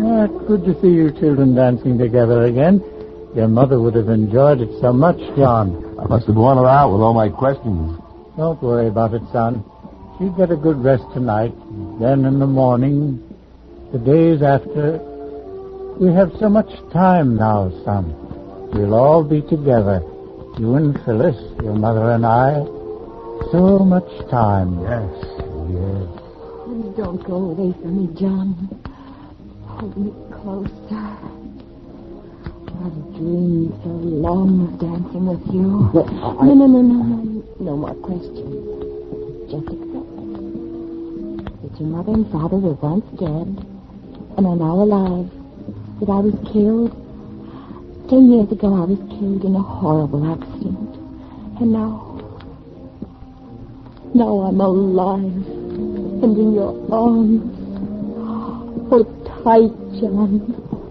Good to see you children dancing together again. Your mother would have enjoyed it so much, John. I must have worn her out with all my questions. Don't worry about it, son. She'll get a good rest tonight. Then in the morning, the days after, we have so much time now, son. We'll all be together. You and Phyllis, your mother and I. So much time. Yes. Don't go away from me, John. Hold me closer. I've dreamed so long of dancing with you. No. No more questions. Just accept it. That your mother and father were once dead and are now alive. That I was killed. 10 years ago, I was killed in a horrible accident. And now I'm alive and in your arms. Hold tight, John.